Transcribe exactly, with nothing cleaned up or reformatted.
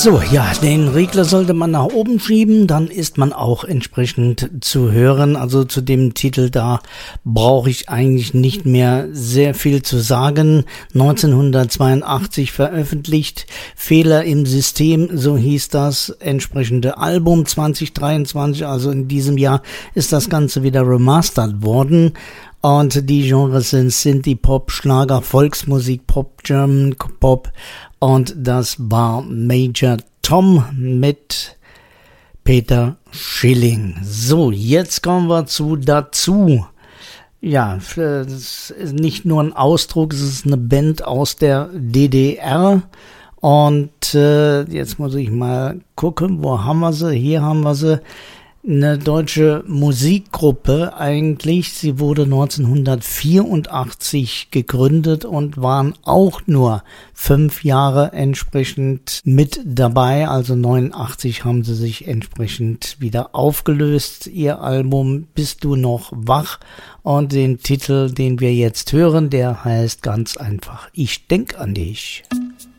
So, ja, den Regler sollte man nach oben schieben, dann ist man auch entsprechend zu hören. Also zu dem Titel, da brauche ich eigentlich nicht mehr sehr viel zu sagen. neunzehnhundertzweiundachtzig veröffentlicht, Fehler im System, so hieß das entsprechende Album. zwanzig dreiundzwanzig, also in diesem Jahr, ist das Ganze wieder remastert worden. Und die Genres sind Synthie-Pop, Schlager, Volksmusik, Pop, German Pop. Und das war Major Tom mit Peter Schilling. So, jetzt kommen wir zu dazu. Ja, das ist nicht nur ein Ausdruck, es ist eine Band aus der D D R. Und äh, jetzt muss ich mal gucken, wo haben wir sie? Hier haben wir sie. Eine deutsche Musikgruppe eigentlich. Sie wurde neunzehnhundertvierundachtzig gegründet und waren auch nur fünf Jahre entsprechend mit dabei. Also neunundachtzig haben sie sich entsprechend wieder aufgelöst. Ihr Album Bist du noch wach? Und den Titel, den wir jetzt hören, der heißt ganz einfach Ich denk an dich.